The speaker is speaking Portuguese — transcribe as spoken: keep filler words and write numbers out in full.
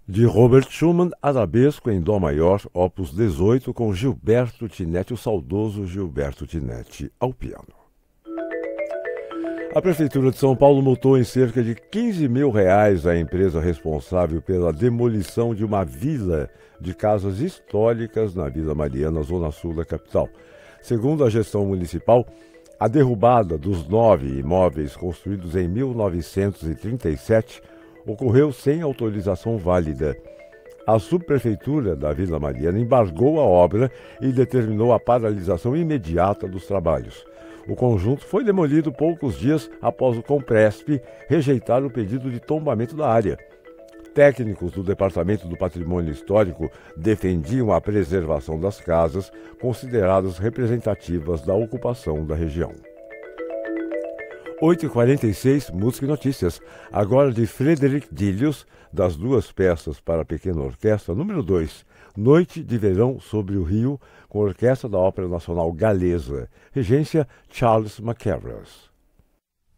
De Robert Schumann, Arabesco em Dó maior, opus dezoito, com Gilberto Tinetti, o saudoso Gilberto Tinetti, ao piano. A Prefeitura de São Paulo multou em cerca de quinze mil reais a empresa responsável pela demolição de uma vila de casas históricas na Vila Mariana, zona sul da capital. Segundo a gestão municipal, a derrubada dos nove imóveis construídos em mil novecentos e trinta e sete ocorreu sem autorização válida. A subprefeitura da Vila Mariana embargou a obra e determinou a paralisação imediata dos trabalhos. O conjunto foi demolido poucos dias após o Compresp rejeitar o pedido de tombamento da área. Técnicos do Departamento do Patrimônio Histórico defendiam a preservação das casas, consideradas representativas da ocupação da região. oito e quarenta e seis, Música e Notícias. Agora de Frederic Dilius, das duas peças para pequena orquestra, número dois, Noite de Verão sobre o Rio, com a Orquestra da Ópera Nacional Galesa. Regência Charles Mackerras.